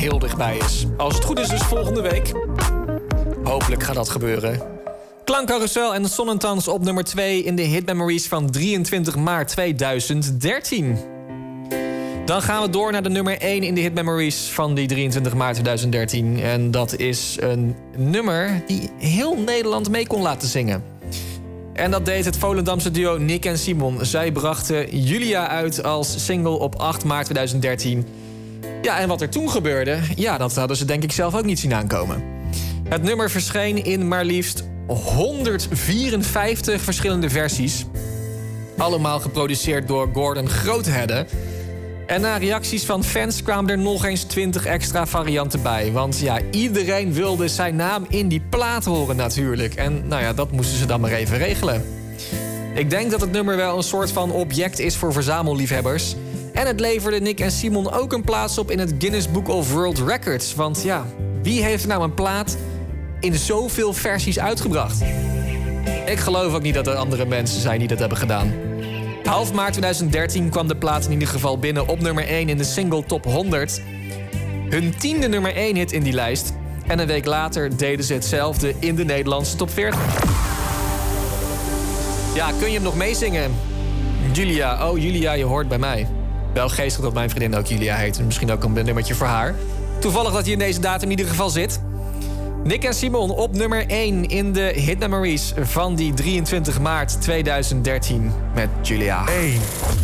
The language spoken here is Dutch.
heel dichtbij is. Als het goed is dus volgende week. Hopelijk gaat dat gebeuren. Klankcarousel en Sonnentans op nummer 2 in de Hit Memories van 23 maart 2013. Dan gaan we door naar de nummer 1 in de Hit Memories van die 23 maart 2013. En dat is een nummer die heel Nederland mee kon laten zingen. En dat deed het Volendamse duo Nick en Simon. Zij brachten Julia uit als single op 8 maart 2013. Ja, en wat er toen gebeurde, ja, dat hadden ze denk ik zelf ook niet zien aankomen. Het nummer verscheen in maar liefst 154 verschillende versies. Allemaal geproduceerd door Gordon Groothedde. En na reacties van fans kwamen er nog eens 20 extra varianten bij. Want ja, iedereen wilde zijn naam in die plaat horen natuurlijk. En nou ja, dat moesten ze dan maar even regelen. Ik denk dat het nummer wel een soort van object is voor verzamelliefhebbers. En het leverde Nick en Simon ook een plaats op in het Guinness Book of World Records. Want ja, wie heeft nou een plaat in zoveel versies uitgebracht? Ik geloof ook niet dat er andere mensen zijn die dat hebben gedaan. Half maart 2013 kwam de plaat in ieder geval binnen op nummer 1 in de single Top 100. Hun 10e nummer 1 hit in die lijst. En een week later deden ze hetzelfde in de Nederlandse Top 40. Ja, kun je hem nog meezingen? Julia, oh Julia, je hoort bij mij. Wel geestig dat mijn vriendin ook Julia heet. Misschien ook een nummertje voor haar. Toevallig dat hij in deze datum in ieder geval zit. Nick en Simon op nummer 1 in de Hit Memories van die 23 maart 2013 met Julia. 1.